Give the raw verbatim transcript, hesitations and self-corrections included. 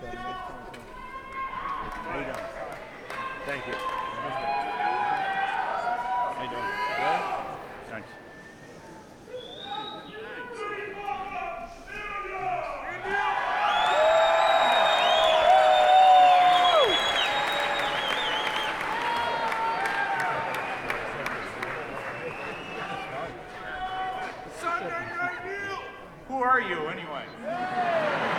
How you doing? Thank you. How you doing? Good? Thanks. Who are you, anyway?